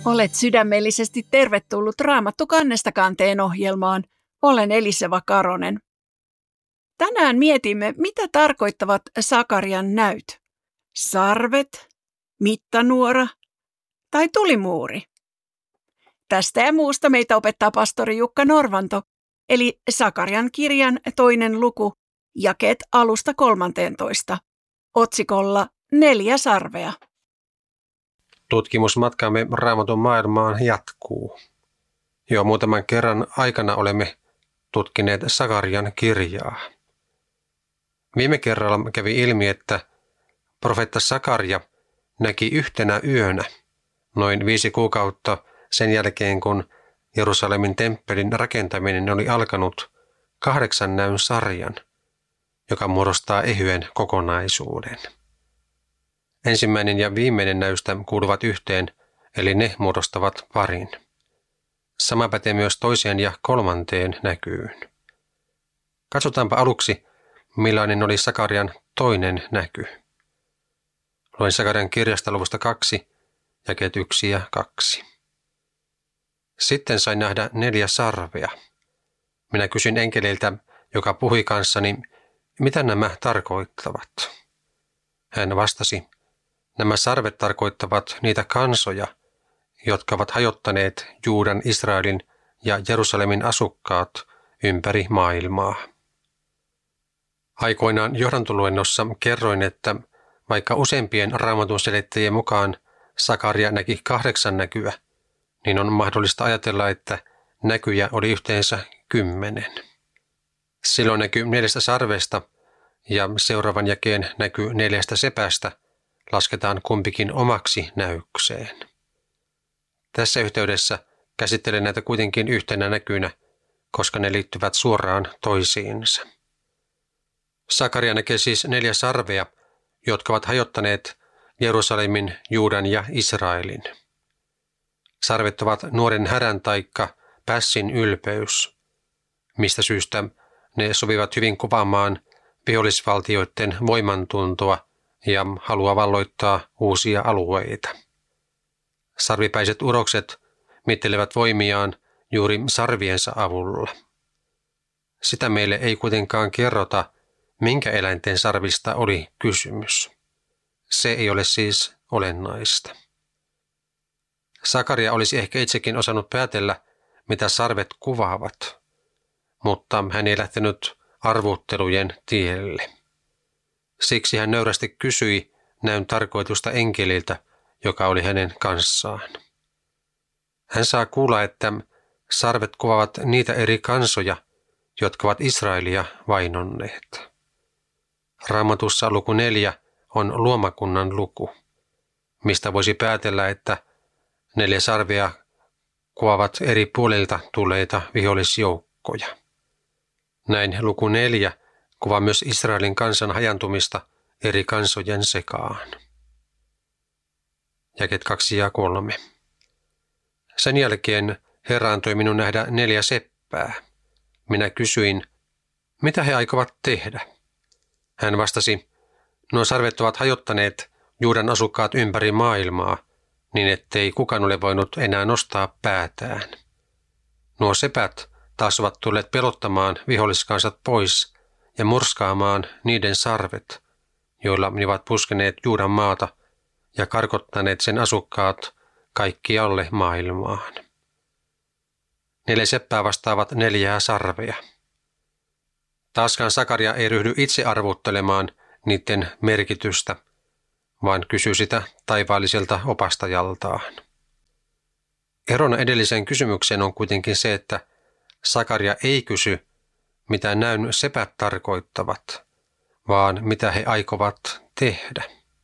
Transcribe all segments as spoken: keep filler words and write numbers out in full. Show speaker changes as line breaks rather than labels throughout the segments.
Olet sydämellisesti tervetullut Raamattu kannesta kanteen ohjelmaan. Olen Eliseva Karonen. Tänään mietimme, mitä tarkoittavat Sakarian näyt. Sarvet, mittanuora tai tulimuuri. Tästä ja muusta meitä opettaa pastori Jukka Norvanto, eli Sakarian kirjan toinen luku, jakeet alusta kolmanteentoista, otsikolla Neljä sarvea.
Tutkimusmatkamme Raamatun maailmaan jatkuu. Jo muutaman kerran aikana olemme tutkineet Sakarian kirjaa. Viime kerralla kävi ilmi, että profeetta Sakaria näki yhtenä yönä, noin viisi kuukautta sen jälkeen, kun Jerusalemin temppelin rakentaminen oli alkanut, kahdeksan näyn sarjan, joka muodostaa ehyen kokonaisuuden. Ensimmäinen ja viimeinen näystä kuuluvat yhteen, eli ne muodostavat parin. Sama pätee myös toiseen ja kolmanteen näkyyn. Katsotaanpa aluksi, millainen oli Sakarian toinen näky. Luen Sakarian kirjasta luvusta kaksi, jakeet yksi ja kaksi. Sitten sain nähdä neljä sarvea. Minä kysyin enkeliltä, joka puhui kanssani, mitä nämä tarkoittavat. Hän vastasi, nämä sarvet tarkoittavat niitä kansoja, jotka ovat hajottaneet Juudan, Israelin ja Jerusalemin asukkaat ympäri maailmaa. Aikoinaan johdantoluennossa kerroin, että vaikka useimpien Raamatun selittäjien mukaan Sakaria näki kahdeksan näkyä, niin on mahdollista ajatella, että näkyjä oli yhteensä kymmenen. Silloin näky neljästä sarvesta ja seuraavan jakeen näky neljästä sepästä lasketaan kumpikin omaksi näykseen. Tässä yhteydessä käsittelen näitä kuitenkin yhtenä näkynä, koska ne liittyvät suoraan toisiinsa. Sakaria näkee siis neljä sarvea, jotka ovat hajottaneet Jerusalemin, Juudan ja Israelin. Sarvet ovat nuoren härän taikka pässin ylpeys, mistä syystä ne sopivat hyvin kuvaamaan vihollisvaltioiden voimantuntoa ja halua valloittaa uusia alueita. Sarvipäiset urokset mittelevät voimiaan juuri sarviensa avulla. Sitä meille ei kuitenkaan kerrota, minkä eläinten sarvista oli kysymys. Se ei ole siis olennaista. Sakaria olisi ehkä itsekin osannut päätellä, mitä sarvet kuvaavat, mutta hän ei lähtenyt arvuttelujen tielle. Siksi hän nöyrästi kysyi näyn tarkoitusta enkeliltä, joka oli hänen kanssaan. Hän saa kuulla, että sarvet kuvaavat niitä eri kansoja, jotka ovat Israelia vainonneet. Raamatussa luku neljä on luomakunnan luku, mistä voisi päätellä, että neljä sarvea kuvaavat eri puolilta tulleita vihollisjoukkoja. Näin luku neljä kuvaa myös Israelin kansan hajantumista eri kansojen sekaan. Jakeet kaksi ja kolme. Sen jälkeen Herra antoi minun nähdä neljä seppää. Minä kysyin, mitä he aikovat tehdä? Hän vastasi, nuo sarvet ovat hajottaneet Juudan asukkaat ympäri maailmaa, niin ettei kukaan ole voinut enää nostaa päätään. Nuo sepät taas ovat tulleet pelottamaan viholliskansat pois ja murskaamaan niiden sarvet, joilla ne ovat puskeneet Juudan maata ja karkottaneet sen asukkaat kaikkialle maailmaan. Neljä seppää vastaavat neljää sarvea. Taaskaan Sakaria ei ryhdy itse arvuttelemaan niiden merkitystä, vaan kysyy sitä taivaalliselta opastajaltaan. Erona edelliseen kysymykseen on kuitenkin se, että Sakaria ei kysy, mitä näyn sepät tarkoittavat, vaan mitä he aikovat tehdä.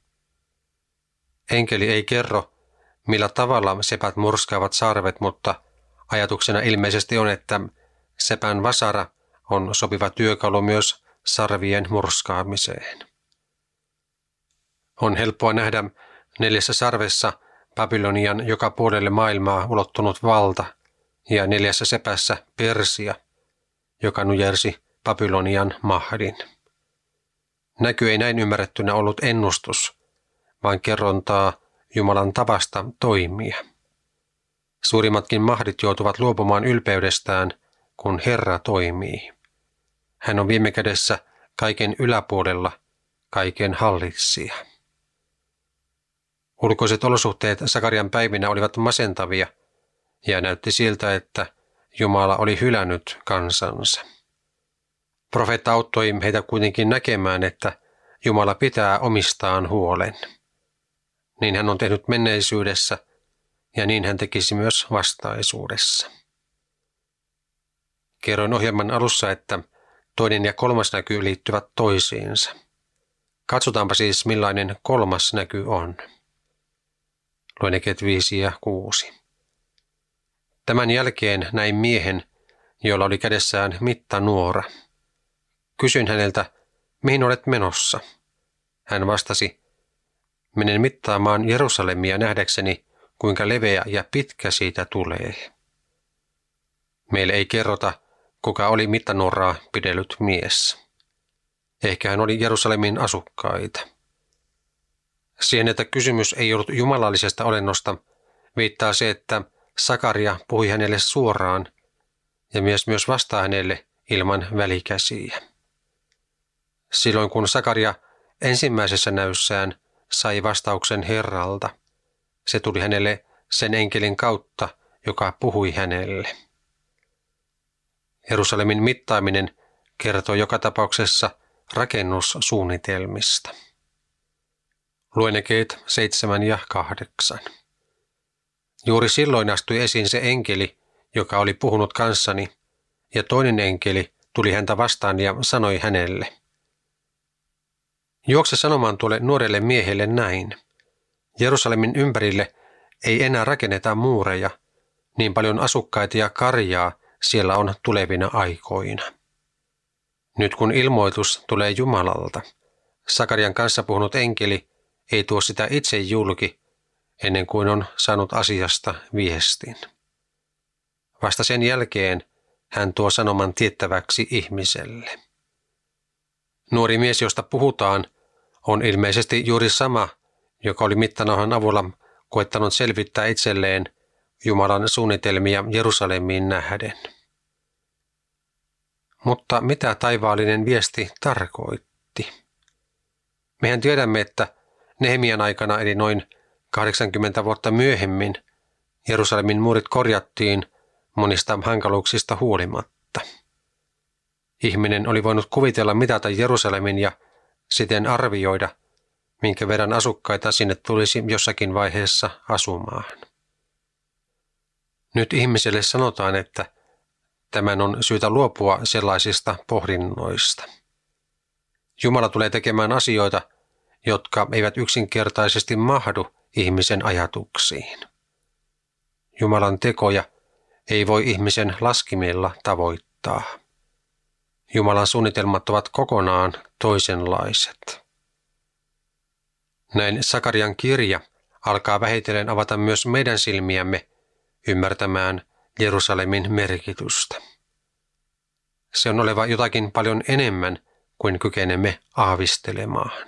Enkeli ei kerro, millä tavalla sepät murskaavat sarvet, mutta ajatuksena ilmeisesti on, että sepän vasara on sopiva työkalu myös sarvien murskaamiseen. On helppoa nähdä neljässä sarvessa Babylonian joka puolelle maailmaa ulottunut valta ja neljässä sepässä Persia, joka nujersi Babylonian mahdin. Näky ei näin ymmärrettynä ollut ennustus, vaan kerrontaa Jumalan tavasta toimia. Suurimmatkin mahdit joutuvat luopumaan ylpeydestään, kun Herra toimii. Hän on viime kädessä kaiken yläpuolella, kaiken hallitsija. Ulkoiset olosuhteet Sakarian päivinä olivat masentavia, ja näytti siltä, että Jumala oli hylännyt kansansa. Profeetta auttoi heitä kuitenkin näkemään, että Jumala pitää omistaan huolen. Niin hän on tehnyt menneisyydessä, ja niin hän tekisi myös vastaisuudessa. Kerroin ohjelman alussa, että toinen ja kolmas näky liittyvät toisiinsa. Katsotaanpa siis, millainen kolmas näky on. Luen jakeet viisi ja kuusi. Tämän jälkeen näin miehen, jolla oli kädessään mittanuora. Kysyin häneltä, mihin olet menossa? Hän vastasi, menen mittaamaan Jerusalemia nähdäkseni, kuinka leveä ja pitkä siitä tulee. Meille ei kerrota, kuka oli mittanuoraa pidellyt mies. Ehkä hän oli Jerusalemin asukkaita. Siihen, että kysymys ei ollut jumalallisesta olennosta, viittaa se, että Sakaria puhui hänelle suoraan ja mies myös vastaa hänelle ilman välikäsiä. Silloin kun Sakaria ensimmäisessä näyssään sai vastauksen Herralta, se tuli hänelle sen enkelin kautta, joka puhui hänelle. Jerusalemin mittaaminen kertoo joka tapauksessa rakennussuunnitelmista. Luen jakeet seitsemän ja kahdeksan. Juuri silloin astui esiin se enkeli, joka oli puhunut kanssani, ja toinen enkeli tuli häntä vastaan ja sanoi hänelle, juokse sanomaan tuolle nuorelle miehelle näin. Jerusalemin ympärille ei enää rakenneta muureja, niin paljon asukkaita ja karjaa siellä on tulevina aikoina. Nyt kun ilmoitus tulee Jumalalta, Sakarian kanssa puhunut enkeli ei tuo sitä itse julki, ennen kuin on saanut asiasta viestin. Vasta sen jälkeen hän tuo sanoman tiettäväksi ihmiselle. Nuori mies, josta puhutaan, on ilmeisesti juuri sama, joka oli mittanauhan avulla koettanut selvittää itselleen Jumalan suunnitelmia Jerusalemiin nähden. Mutta mitä taivaallinen viesti tarkoitti? Mehän tiedämme, että Nehemian aikana eli noin kahdeksankymmentä vuotta myöhemmin Jerusalemin muurit korjattiin monista hankaluuksista huolimatta. Ihminen oli voinut kuvitella mitata Jerusalemin ja siten arvioida, minkä verran asukkaita sinne tulisi jossakin vaiheessa asumaan. Nyt ihmiselle sanotaan, että tämän on syytä luopua sellaisista pohdinnoista. Jumala tulee tekemään asioita, jotka eivät yksinkertaisesti mahdu ihmisen ajatuksiin. Jumalan tekoja ei voi ihmisen laskimilla tavoittaa. Jumalan suunnitelmat ovat kokonaan toisenlaiset. Näin Sakarian kirja alkaa vähitellen avata myös meidän silmiämme ymmärtämään Jerusalemin merkitystä. Se on oleva jotakin paljon enemmän kuin kykenemme aavistelemaan.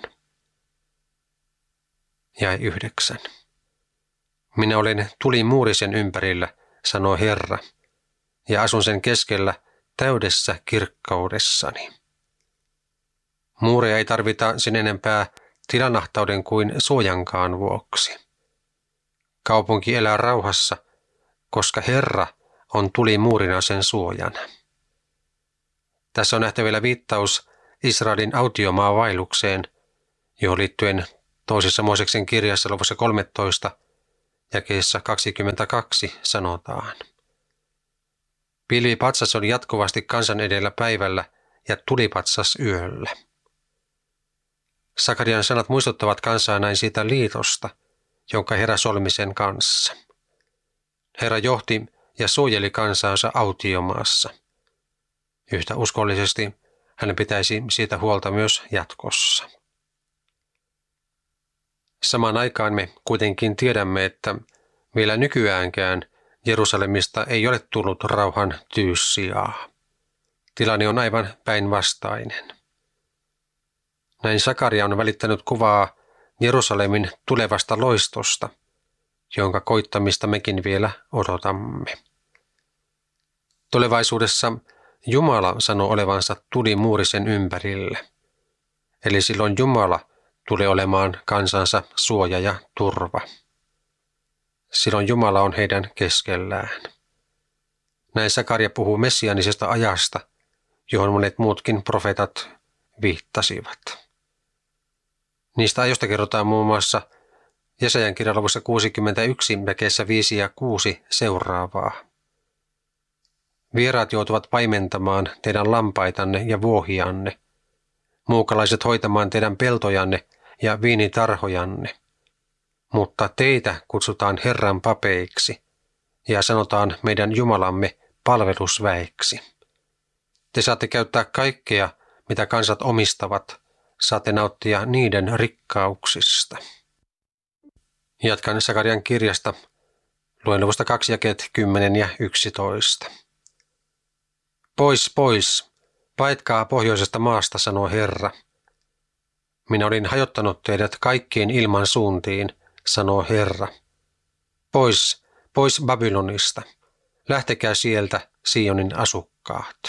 Jae yhdeksän. Minä olen tulimuuri sen ympärillä, sanoo Herra, ja asun sen keskellä täydessä kirkkaudessani. Muureja ei tarvita sen enempää tilanahtauden kuin suojankaan vuoksi. Kaupunki elää rauhassa, koska Herra on tulimuurina sen suojana. Tässä on nähtävillä viittaus Israelin autiomaavailukseen, johon liittyen toisessa Mooseksen kirjassa luvussa kolmetoista jakeessa kaksikymmentäkaksi sanotaan. Pilvipatsas on jatkuvasti kansan edellä päivällä ja tulipatsas yöllä. Sakarian sanat muistuttavat kansaa näin siitä liitosta, jonka Herra solmi sen kanssa. Herra johti ja suojeli kansaansa autiomaassa. Yhtä uskollisesti hän pitäisi siitä huolta myös jatkossa. Samaan aikaan me kuitenkin tiedämme, että vielä nykyäänkään Jerusalemista ei ole tullut rauhan tyyssijaa. Tilanne on aivan päinvastainen. Näin Sakaria on välittänyt kuvaa Jerusalemin tulevasta loistosta, jonka koittamista mekin vielä odotamme. Tulevaisuudessa Jumala sanoo olevansa tulimuuri sen ympärille. Eli silloin Jumala tulee olemaan kansansa suoja ja turva. Silloin Jumala on heidän keskellään. Näin Sakaria puhuu messianisesta ajasta, johon monet muutkin profeetat viittasivat. Niistä ajoista kerrotaan muun muassa Jesajan kirjan luvussa kuusikymmentäyksi jakeessa viisi ja kuusi seuraavaa. Vieraat joutuvat paimentamaan teidän lampaitanne ja vuohianne, muukalaiset hoitamaan teidän peltojanne ja viinitarhojanne. Mutta teitä kutsutaan Herran papeiksi ja sanotaan meidän Jumalamme palvelusväeksi. Te saatte käyttää kaikkea, mitä kansat omistavat, saatte nauttia niiden rikkauksista. Jatkan Sakarian kirjasta, luen luvusta kaksi jakeet kymmenen ja yksitoista. Pois, pois, paetkaa pohjoisesta maasta, sanoo Herra. Minä olin hajottanut teidät kaikkiin ilman suuntiin, sanoo Herra. Pois, pois Babylonista, lähtekää sieltä, Sionin asukkaat.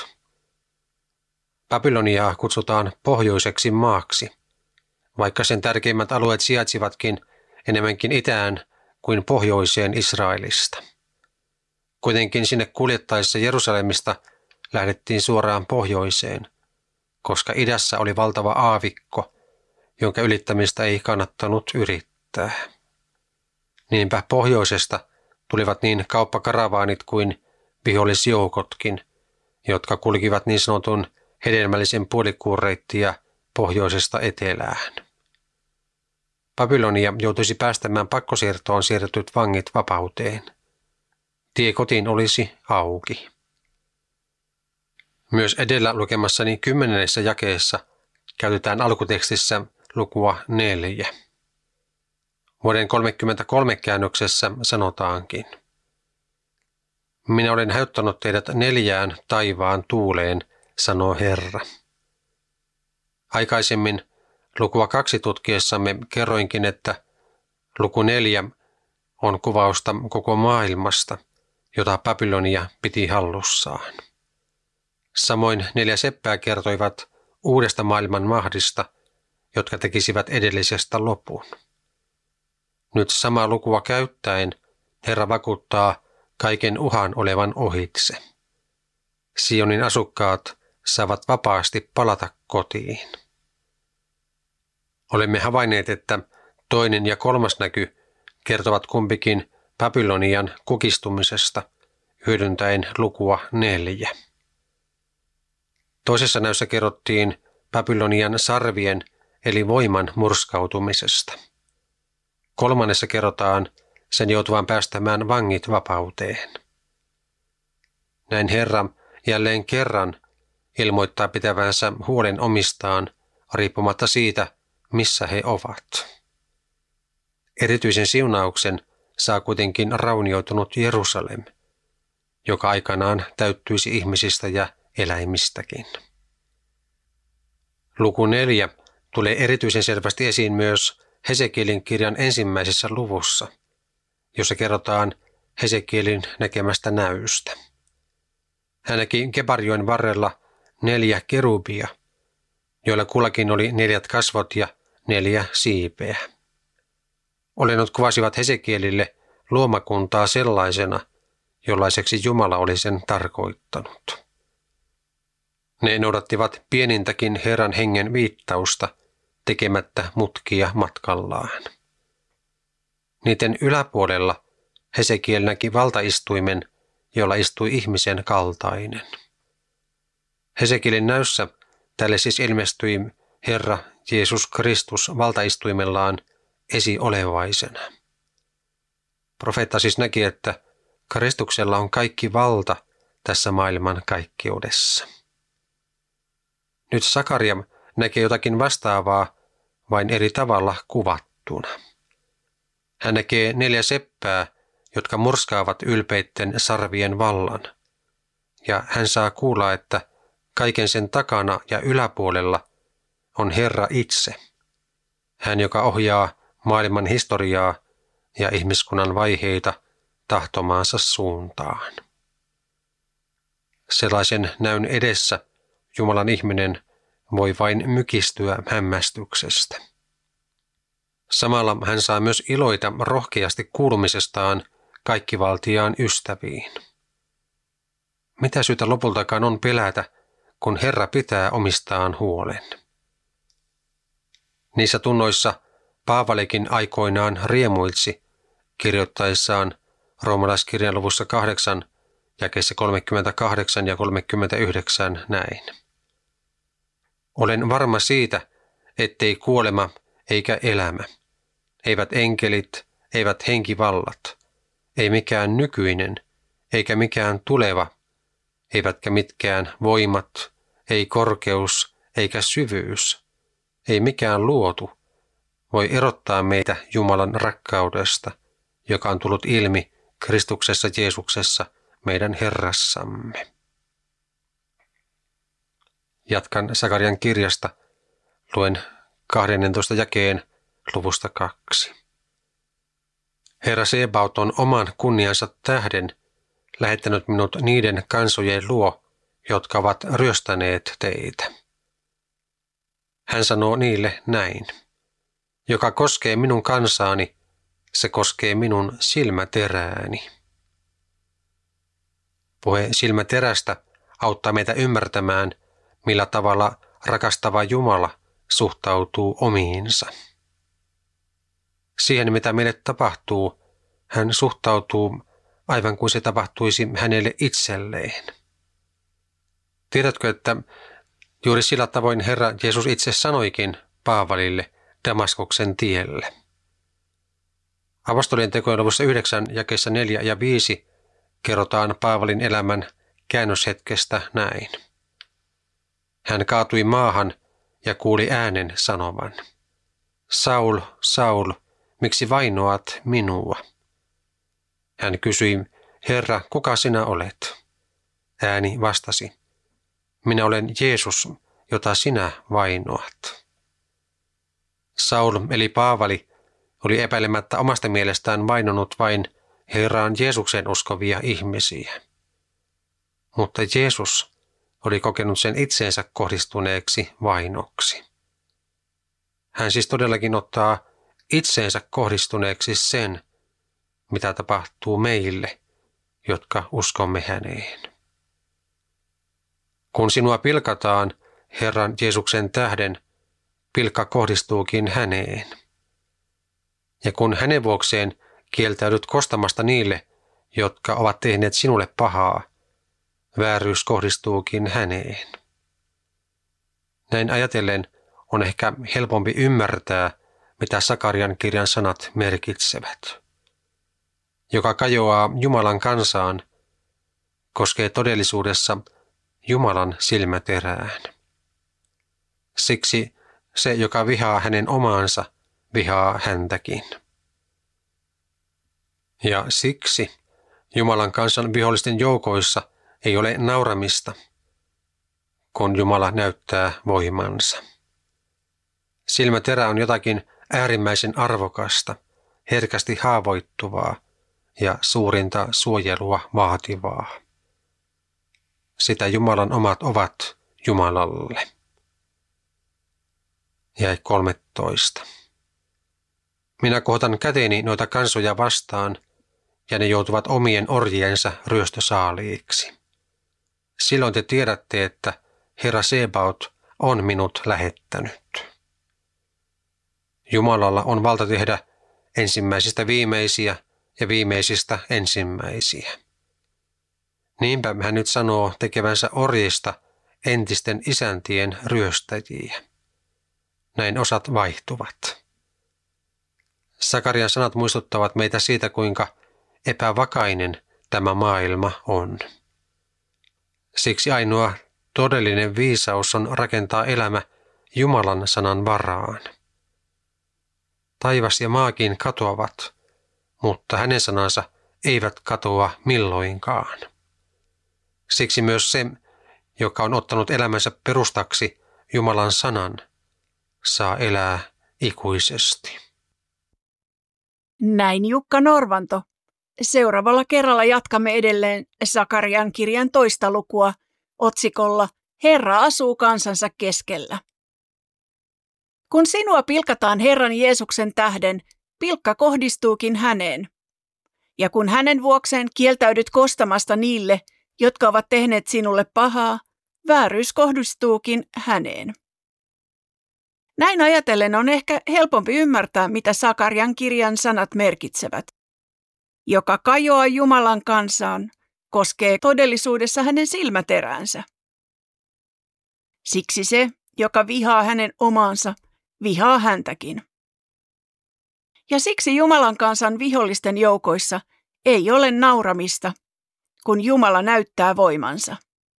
Babyloniaa kutsutaan pohjoiseksi maaksi, vaikka sen tärkeimmät alueet sijaitsivatkin enemmänkin itään kuin pohjoiseen Israelista. Kuitenkin sinne kuljettaessa Jerusalemista lähdettiin suoraan pohjoiseen, koska idässä oli valtava aavikko, jonka ylittämistä ei kannattanut yrittää. Niinpä pohjoisesta tulivat niin kauppakaravaanit kuin vihollisjoukotkin, jotka kulkivat niin sanotun hedelmällisen puolikuureittia pohjoisesta etelään. Babylonia joutuisi päästämään pakkosiirtoon siirretyt vangit vapauteen. Tie kotiin olisi auki. Myös edellä lukemassani kymmenennessä jakeessa käytetään alkutekstissä lukua neljä. Vuoden kolmekymmentäkolme käännöksessä sanotaankin: Minä olen hajottanut teidät neljään taivaan tuuleen, sanoo Herra. Aikaisemmin lukua kaksi tutkiessamme kerroinkin, että luku neljä on kuvausta koko maailmasta, jota Babylonia piti hallussaan. Samoin neljä seppää kertoivat uudesta maailman mahdista, jotka tekisivät edellisestä lopun. Nyt samaa lukua käyttäen Herra vakuuttaa kaiken uhan olevan ohitse. Sionin asukkaat saavat vapaasti palata kotiin. Olemme havainneet, että toinen ja kolmas näky kertovat kumpikin Babylonian kukistumisesta hyödyntäen lukua neljä. Toisessa näyssä kerrottiin Babylonian sarvien eli voiman murskautumisesta. Kolmannessa kerrotaan sen joutuvan päästämään vangit vapauteen. Näin Herra jälleen kerran ilmoittaa pitävänsä huolen omistaan riippumatta siitä, missä he ovat. Erityisen siunauksen saa kuitenkin raunioitunut Jerusalem, joka aikanaan täyttyisi ihmisistä ja eläimistäkin. Luku neljä tulee erityisen selvästi esiin myös Hesekielin kirjan ensimmäisessä luvussa, jossa kerrotaan Hesekielin näkemästä näystä. Hän näki Kebarjoen varrella neljä kerubia, joilla kullakin oli neljät kasvot ja neljä siipeä. Olennot kuvasivat Hesekielille luomakuntaa sellaisena, jollaiseksi Jumala oli sen tarkoittanut. Ne noudattivat pienintäkin Herran hengen viittausta tekemättä mutkia matkallaan. Niiden yläpuolella Hesekiel näki valtaistuimen, jolla istui ihmisen kaltainen. Hesekielin näyssä tälle siis ilmestyi Herra Jeesus Kristus valtaistuimellaan esiolevaisena. Profeetta siis näki, että Kristuksella on kaikki valta tässä maailman kaikkeudessa. Nyt Sakaria näkee jotakin vastaavaa, vain eri tavalla kuvattuna. Hän näkee neljä seppää, jotka murskaavat ylpeitten sarvien vallan, ja hän saa kuulla, että kaiken sen takana ja yläpuolella on Herra itse, hän joka ohjaa maailman historiaa ja ihmiskunnan vaiheita tahtomaansa suuntaan. Sellaisen näyn edessä Jumalan ihminen voi vain mykistyä hämmästyksestä. Samalla hän saa myös iloita rohkeasti kuulumisestaan kaikkivaltiaan ystäviin. Mitä syytä lopultakaan on pelätä, kun Herra pitää omistaan huolen? Niissä tunnoissa Paavalikin aikoinaan riemuitsi kirjoittaessaan roomalaiskirjan luvussa kahdeksan, jakeissa kolmekymmentäkahdeksan ja kolmekymmentäyhdeksän näin. Olen varma siitä, ettei kuolema eikä elämä, eivät enkelit, eivät henkivallat, ei mikään nykyinen, eikä mikään tuleva, eivätkä mitkään voimat, ei korkeus eikä syvyys, ei mikään luotu, voi erottaa meitä Jumalan rakkaudesta, joka on tullut ilmi Kristuksessa Jeesuksessa, meidän Herrassamme. Jatkan Sakarian kirjasta, luen kahdennentoista jakeen luvusta kaksi. Herra Sebaot on oman kunniansa tähden lähettänyt minut niiden kansojen luo, jotka ovat ryöstäneet teitä. Hän sanoo niille näin. Joka koskee minun kansaani, se koskee minun silmäterääni. Puhe silmäterästä auttaa meitä ymmärtämään, millä tavalla rakastava Jumala suhtautuu omiinsa. Siihen, mitä meille tapahtuu, hän suhtautuu aivan kuin se tapahtuisi hänelle itselleen. Tiedätkö, että juuri sillä tavoin Herra Jeesus itse sanoikin Paavalille Damaskoksen tielle. Apostolien tekojen luvussa yhdeksän jakeissa neljä ja viisi kerrotaan Paavalin elämän käännöshetkestä näin. Hän kaatui maahan ja kuuli äänen sanovan. Saul, Saul, miksi vainoat minua? Hän kysyi, Herra, kuka sinä olet? Ääni vastasi, minä olen Jeesus, jota sinä vainoat. Saul eli Paavali oli epäilemättä omasta mielestään vainonut vain Herraan Jeesuksen uskovia ihmisiä. Mutta Jeesus oli kokenut sen itseensä kohdistuneeksi vainoksi. Hän siis todellakin ottaa itseensä kohdistuneeksi sen, mitä tapahtuu meille, jotka uskomme häneen. Kun sinua pilkataan Herran Jeesuksen tähden, pilkka kohdistuukin häneen. Ja kun hänen vuokseen kieltäydyt kostamasta niille, jotka ovat tehneet sinulle pahaa, vääryys kohdistuukin häneen. Näin ajatellen on ehkä helpompi ymmärtää, mitä Sakarian kirjan sanat merkitsevät. Joka kajoaa Jumalan kansaan, koskee todellisuudessa Jumalan silmäterään. Siksi se, joka vihaa hänen omaansa, vihaa häntäkin. Ja siksi Jumalan kansan vihollisten joukoissa ei ole nauramista, kun Jumala näyttää voimansa. Silmäterä on jotakin äärimmäisen arvokasta, herkästi haavoittuvaa ja suurinta suojelua vaativaa. Sitä Jumalan omat ovat Jumalalle. Jäi kolmetoista. Minä kohotan käteeni noita kansoja vastaan, ja ne joutuvat omien orjiensa ryöstösaaliiksi. Silloin te tiedätte, että Herra Sebaot on minut lähettänyt. Jumalalla on valta tehdä ensimmäisistä viimeisiä ja viimeisistä ensimmäisiä. Niinpä hän nyt sanoo tekevänsä orjista entisten isäntien ryöstäjiä. Näin osat vaihtuvat. Sakarian sanat muistuttavat meitä siitä, kuinka epävakainen tämä maailma on. Siksi ainoa todellinen viisaus on rakentaa elämä Jumalan sanan varaan. Taivas ja maakin katoavat, mutta hänen sanansa eivät katoa milloinkaan. Siksi myös se, joka on ottanut elämänsä perustaksi Jumalan sanan, saa elää ikuisesti.
Näin Jukka Norvanto. Seuraavalla kerralla jatkamme edelleen Sakarian kirjan toista lukua otsikolla Herra asuu kansansa keskellä. Kun sinua pilkataan Herran Jeesuksen tähden, pilkka kohdistuukin häneen. Ja kun hänen vuokseen kieltäydyt kostamasta niille, jotka ovat tehneet sinulle pahaa, vääryys kohdistuukin häneen. Näin ajatellen on ehkä helpompi ymmärtää, mitä Sakarian kirjan sanat merkitsevät. Joka kajoaa Jumalan kansaan, koskee todellisuudessa hänen silmäteräänsä. Siksi se, joka vihaa hänen omaansa, vihaa häntäkin. Ja siksi Jumalan kansan vihollisten joukoissa ei ole nauramista, kun Jumala näyttää voimansa.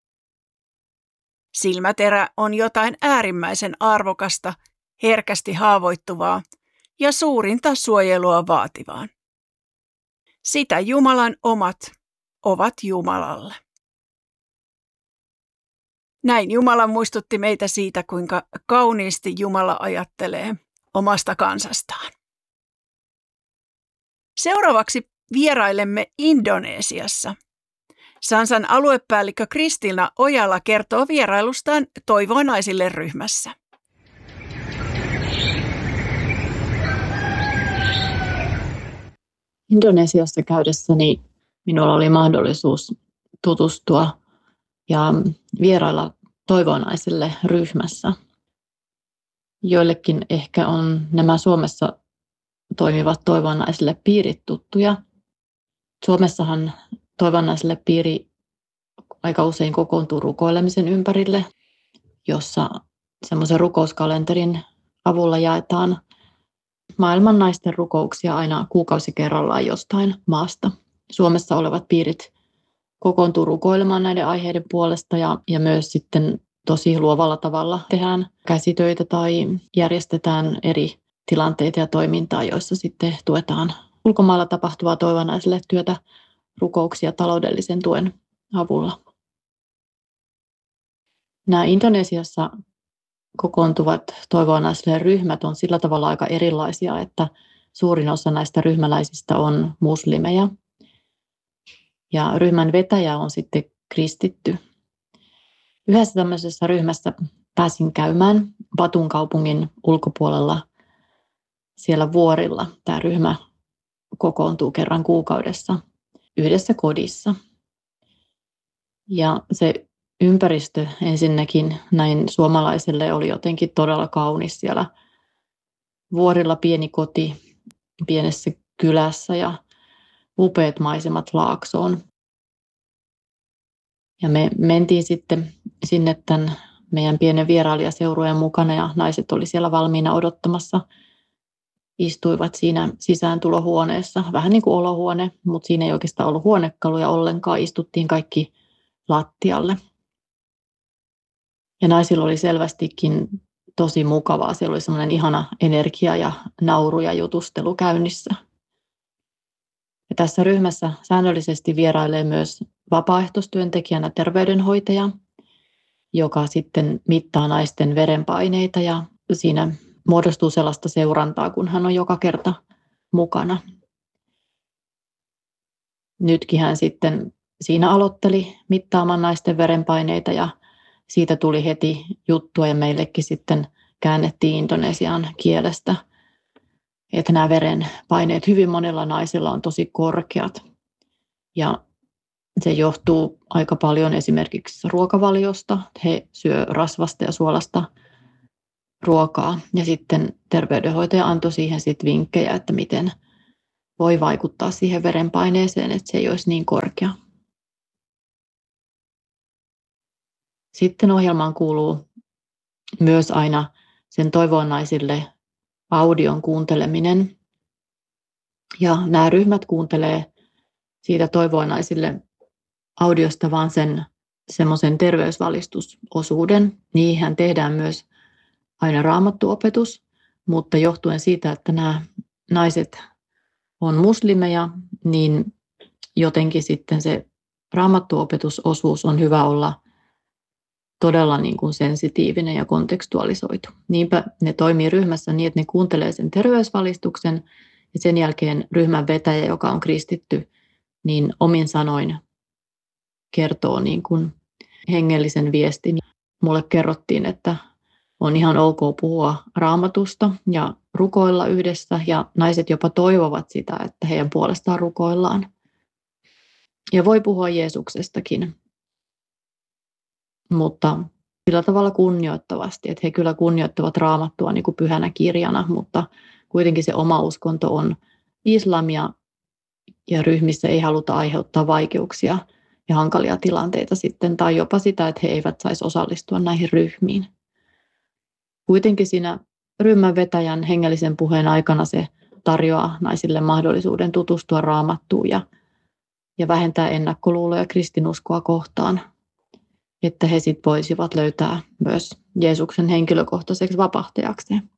Silmäterä on jotain äärimmäisen arvokasta, herkästi haavoittuvaa ja suurinta suojelua vaativaa. Sitä Jumalan omat ovat Jumalalle. Näin Jumala muistutti meitä siitä, kuinka kauniisti Jumala ajattelee omasta kansastaan. Seuraavaksi vierailemme Indonesiassa. Sansan aluepäällikkö Kristina Ojala kertoo vierailustaan Toivonaisille ryhmässä.
Indonesiassa käydessäni minulla oli mahdollisuus tutustua ja vierailla Toivonaisille ryhmässä. Joillekin ehkä on nämä Suomessa toimivat Toivonaisille piirit tuttuja. Suomessahan Toivonaisille piiri aika usein kokoontuu rukoilemisen ympärille, jossa semmoisen rukouskalenterin avulla jaetaan maailman naisten rukouksia aina kuukausi kerrallaan jostain maasta. Suomessa olevat piirit kokoontuu rukoilemaan näiden aiheiden puolesta ja, ja myös sitten tosi luovalla tavalla tehdään käsitöitä tai järjestetään eri tilanteita ja toimintaa, joissa sitten tuetaan ulkomailla tapahtuvaa Toivonaisille työtä rukouksia taloudellisen tuen avulla. Nämä Indonesiassa kokoontuvat Toivonaisille ryhmät on sillä tavalla aika erilaisia, että suurin osa näistä ryhmäläisistä on muslimeja. Ja ryhmän vetäjä on sitten kristitty. Yhdessä tämmöisessä ryhmässä pääsin käymään Batun kaupungin ulkopuolella siellä vuorilla. Tämä ryhmä kokoontuu kerran kuukaudessa yhdessä kodissa. Ja se ympäristö ensinnäkin näin suomalaiselle oli jotenkin todella kaunis siellä vuorilla, pieni koti pienessä kylässä ja upeat maisemat laaksoon. Ja me mentiin sitten sinne tämän meidän pienen vierailijaseurueen mukana ja naiset oli siellä valmiina odottamassa. Istuivat siinä sisääntulohuoneessa, vähän niin kuin olohuone, mutta siinä ei oikeastaan ollut huonekaluja ollenkaan. Istuttiin kaikki lattialle. Ja naisilla oli selvästikin tosi mukavaa. Siellä oli semmoinen ihana energia ja nauru ja jutustelu käynnissä. Ja tässä ryhmässä säännöllisesti vierailee myös vapaaehtoistyöntekijänä terveydenhoitaja, joka sitten mittaa naisten verenpaineita ja siinä muodostuu sellaista seurantaa, kun hän on joka kerta mukana. Nytkin hän sitten siinä aloitteli mittaamaan naisten verenpaineita ja siitä tuli heti juttua ja meillekin sitten käännettiin indonesian kielestä, että nämä verenpaineet hyvin monella naisella on tosi korkeat. Ja se johtuu aika paljon esimerkiksi ruokavaliosta. He syö rasvasta ja suolasta ruokaa. Ja sitten terveydenhoitaja antoi siihen sit vinkkejä, että miten voi vaikuttaa siihen verenpaineeseen, että se ei olisi niin korkea. Sitten ohjelmaan kuuluu myös aina sen Toivonaisille audion kuunteleminen. Ja nämä ryhmät kuuntelee siitä Toivonaisille audiosta vaan sen semmoisen terveysvalistusosuuden. Niihin tehdään myös aina raamattuopetus, mutta johtuen siitä, että nämä naiset on muslimeja, niin jotenkin sitten se raamattuopetusosuus on hyvä olla todella niin kuin sensitiivinen ja kontekstualisoitu. Niinpä ne toimii ryhmässä niin, että ne kuuntelee sen terveysvalistuksen Ja sen jälkeen ryhmän vetäjä, joka on kristitty, niin omin sanoin kertoo niin kuin hengellisen viestin. Mulle kerrottiin, että on ihan ok puhua Raamatusta ja rukoilla yhdessä, ja naiset jopa toivovat sitä, että heidän puolestaan rukoillaan. Ja voi puhua Jeesuksestakin, mutta sillä tavalla kunnioittavasti, että he kyllä kunnioittavat Raamattua niin kuin pyhänä kirjana, mutta kuitenkin se oma uskonto on islamia, ja ryhmissä ei haluta aiheuttaa vaikeuksia ja hankalia tilanteita sitten, tai jopa sitä, että he eivät saisi osallistua näihin ryhmiin. Kuitenkin siinä ryhmän vetäjän hengellisen puheen aikana se tarjoaa naisille mahdollisuuden tutustua Raamattuun ja, ja vähentää ennakkoluuloja kristinuskoa kohtaan, että he sit voisivat löytää myös Jeesuksen henkilökohtaiseksi vapahtajakseen.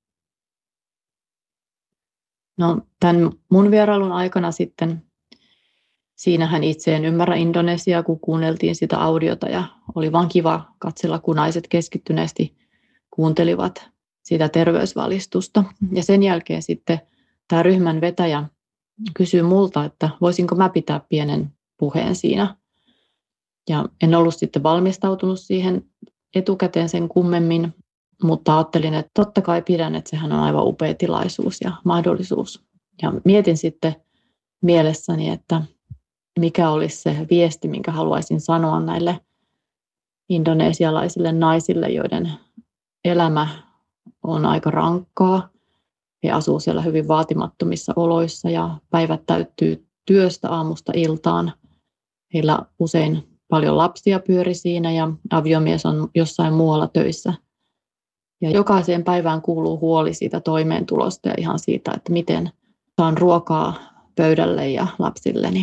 No, tämän mun vierailun aikana sitten, siinähän itse en ymmärrä indonesiaa, kun kuunneltiin sitä audiota ja oli vaan kiva katsella, kun naiset keskittyneesti kuuntelivat sitä terveysvalistusta. Ja sen jälkeen sitten tämä ryhmän vetäjä kysyi multa, että voisinko mä pitää pienen puheen siinä. Ja en ollut sitten valmistautunut siihen etukäteen sen kummemmin, mutta ajattelin, että totta kai pidän, että sehän on aivan upea tilaisuus ja mahdollisuus. Ja mietin sitten mielessäni, että mikä olisi se viesti, minkä haluaisin sanoa näille indonesialaisille naisille, joiden elämä on aika rankkaa. He asuu siellä hyvin vaatimattomissa oloissa ja päivät täyttyy työstä aamusta iltaan. Heillä usein paljon lapsia pyöri siinä ja aviomies on jossain muualla töissä. Ja jokaiseen päivään kuuluu huoli siitä toimeentulosta ja ihan siitä, että miten saan ruokaa pöydälle ja lapsilleni.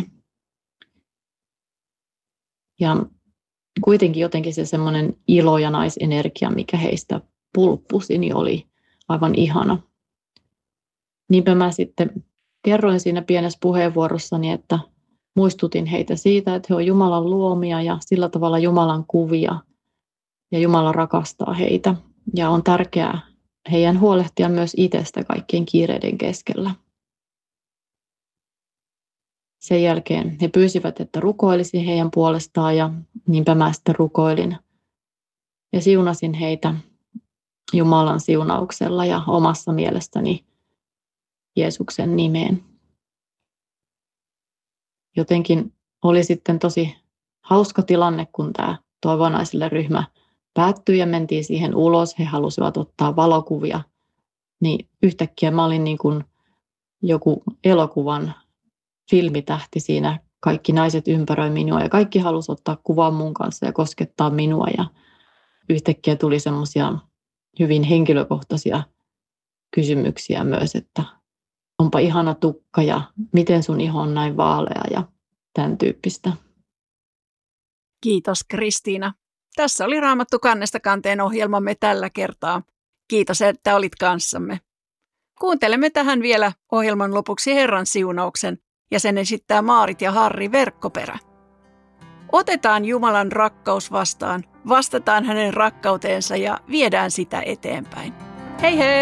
Ja kuitenkin jotenkin se semmoinen ilo ja naisenergia, mikä heistä pulppusi, niin oli aivan ihana. Niinpä mä sitten kerroin siinä pienessä puheenvuorossani, että muistutin heitä siitä, että he on Jumalan luomia ja sillä tavalla Jumalan kuvia ja Jumala rakastaa heitä. Ja on tärkeää heidän huolehtia myös itsestä kaikkien kiireiden keskellä. Sen jälkeen he pyysivät, että rukoilisin heidän puolestaan ja niinpä mä sitten rukoilin. Ja siunasin heitä Jumalan siunauksella ja omassa mielestäni Jeesuksen nimeen. Jotenkin oli sitten tosi hauska tilanne, kun tämä toivonaisille ryhmä päättyi ja mentiin siihen ulos. He halusivat ottaa valokuvia. Niin yhtäkkiä mä olin niin kuin joku elokuvan filmitähti siinä. Kaikki naiset ympäröi minua ja kaikki halusi ottaa kuvan mun kanssa ja koskettaa minua. Ja yhtäkkiä tuli semmoisia hyvin henkilökohtaisia kysymyksiä myös, että onpa ihana tukka ja miten sun iho on näin vaalea ja tämän tyyppistä.
Kiitos Kristiina. Tässä oli Raamattu kannesta kanteen ohjelmamme tällä kertaa. Kiitos, että olit kanssamme. Kuuntelemme tähän vielä ohjelman lopuksi Herran siunauksen ja sen esittää Maarit ja Harri Verkkoperä. Otetaan Jumalan rakkaus vastaan, vastataan hänen rakkauteensa ja viedään sitä eteenpäin. Hei hei!